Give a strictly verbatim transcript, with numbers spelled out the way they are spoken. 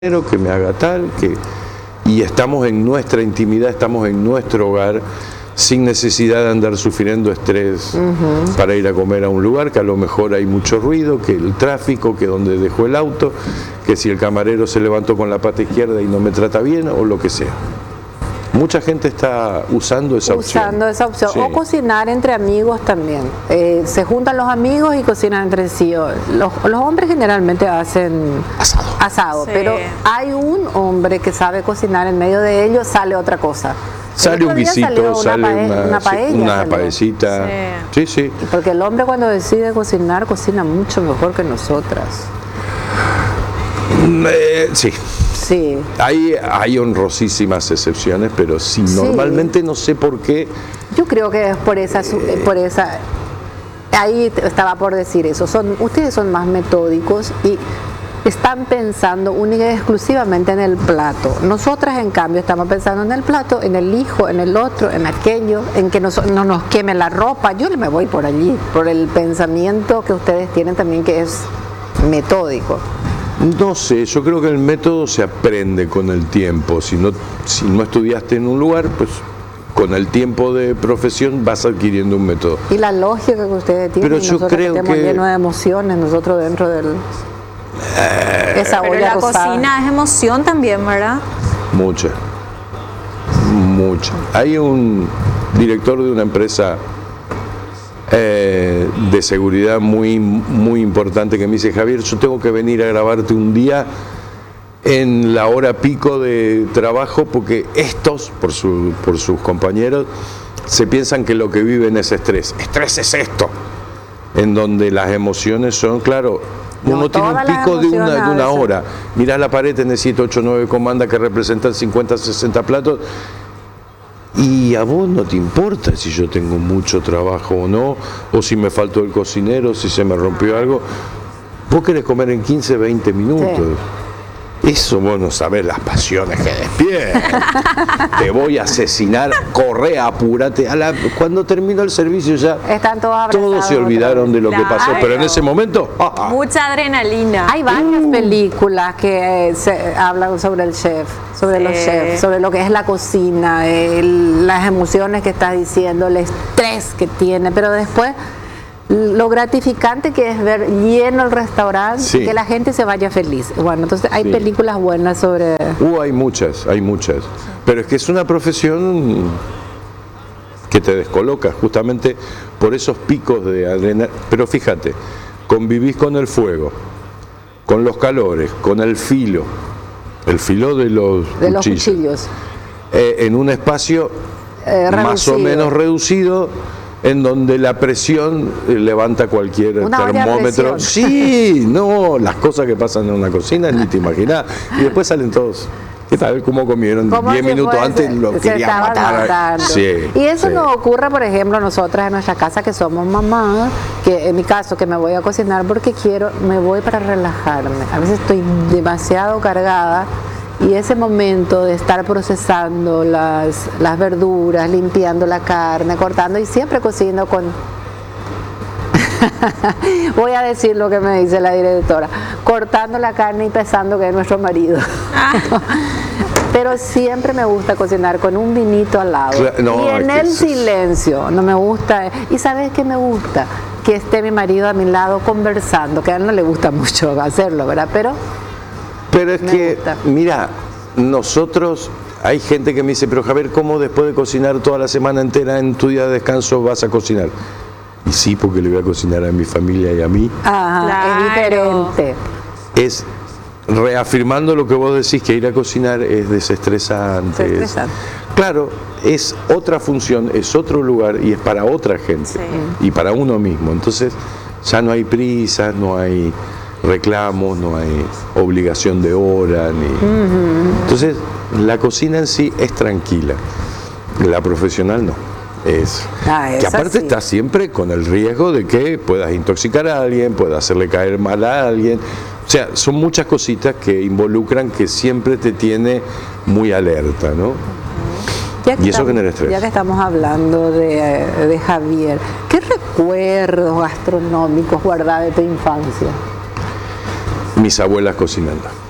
que me haga tal, que y estamos en nuestra intimidad, estamos en nuestro hogar, sin necesidad de andar sufriendo estrés uh-huh. para ir a comer a un lugar que a lo mejor hay mucho ruido, que el tráfico, que donde dejó el auto, que si el camarero se levantó con la pata izquierda y no me trata bien, o lo que sea. Mucha gente está usando esa opción. Usando esa opción. Sí. O cocinar entre amigos también. Eh, se juntan los amigos y cocinan entre sí. Los, los hombres generalmente hacen asado, asado sí. pero hay un hombre que sabe cocinar, en medio de ellos sale otra cosa. Sale un guisito, sale una, una, una paella. Una paellecita. Sí. sí, sí. Porque el hombre cuando decide cocinar, cocina mucho mejor que nosotras. Eh, sí. Sí. Hay, hay honrosísimas excepciones, pero sí, sí, normalmente no sé por qué. Yo creo que es por esa, eh, por esa, ahí estaba por decir eso. Son, ustedes son más metódicos y están pensando única y exclusivamente en el plato. Nosotras, en cambio, estamos pensando en el plato, en el hijo, en el otro, en aquello, en que nos, no nos queme la ropa. Yo me voy por allí, por el pensamiento que ustedes tienen también, que es metódico. No sé, yo creo que el método se aprende con el tiempo. Si no, si no estudiaste en un lugar, pues con el tiempo de profesión vas adquiriendo un método. Y la lógica que ustedes tienen, pero yo nosotros creo que estamos que... llenos de emociones, nosotros dentro del... Eh, esa pero olla la rosada. Cocina es emoción también, ¿verdad? Mucha, mucha. Hay un director de una empresa Eh, de seguridad muy, muy importante que me dice: Javier, yo tengo que venir a grabarte un día en la hora pico de trabajo porque estos, por, su, por sus compañeros, se piensan que lo que viven es estrés. Estrés es esto, en donde las emociones son, claro, uno no, tiene un pico de una, de una hora. Mirás la pared, tenés siete, ocho, nueve comandas que representan cincuenta, sesenta platos. Y a vos no te importa si yo tengo mucho trabajo o no, o si me faltó el cocinero, si se me rompió algo. Vos querés comer en quince, veinte minutos. Sí. Eso vos no sabés las pasiones que despiertan. Te voy a asesinar, corre, apúrate. A la, cuando terminó el servicio ya Están todos, todos se olvidaron de lo claro. que pasó, pero en ese momento... ¡ah, ah! Mucha adrenalina. Hay varias uh. películas que eh, se hablan sobre el chef, sobre sí. los chefs, sobre lo que es la cocina, el, las emociones que estás diciendo, el estrés que tiene, pero después... lo gratificante que es ver lleno el restaurante, sí. y que la gente se vaya feliz. Bueno, entonces hay sí. películas buenas sobre... Uh, hay muchas, hay muchas. Pero es que es una profesión que te descoloca justamente por esos picos de adrenalina. Pero fíjate, convivís con el fuego, con los calores, con el filo, el filo de los de cuchillos, los cuchillos. Eh, en un espacio eh, más o menos reducido, en donde la presión levanta cualquier una termómetro. Sí, no, las cosas que pasan en una cocina ni te imaginas. Y después salen todos. ¿Qué tal? ¿Cómo comieron? Diez minutos antes se, lo querían matar. Sí, y eso sí. nos ocurre, por ejemplo, nosotras en nuestra casa que somos mamás, que en mi caso que me voy a cocinar porque quiero, me voy para relajarme. A veces estoy demasiado cargada. Y ese momento de estar procesando las, las verduras, limpiando la carne, cortando, y siempre cocino con... Voy a decir lo que me dice la directora. Cortando la carne y pensando que es nuestro marido. Pero siempre me gusta cocinar con un vinito al lado. No, y en el silencio, no me gusta... ¿Y sabes qué me gusta? Que esté mi marido a mi lado conversando, que a él no le gusta mucho hacerlo, ¿verdad? Pero... Pero es me que, gusta. Mira, nosotros, hay gente que me dice, pero Javier, ¿cómo después de cocinar toda la semana entera en tu día de descanso vas a cocinar? Y sí, porque le voy a cocinar a mi familia y a mí. Ajá, claro. Es diferente. Es reafirmando lo que vos decís, que ir a cocinar es desestresante. Desestresante. Es, claro, es otra función, es otro lugar y es para otra gente. Sí. Y para uno mismo. Entonces, ya no hay prisa, no hay... reclamos, no hay obligación de hora ni... Uh-huh. Entonces la cocina en sí es tranquila, la profesional no es, ah, que aparte sí. está siempre con el riesgo de que puedas intoxicar a alguien, puedas hacerle caer mal a alguien, o sea, son muchas cositas que involucran, que siempre te tiene muy alerta, ¿no? Ya que y eso estamos, genera estrés. Ya que estamos hablando de, de Javier, ¿qué recuerdos gastronómicos guardados de tu infancia? Mis abuelas cocinando.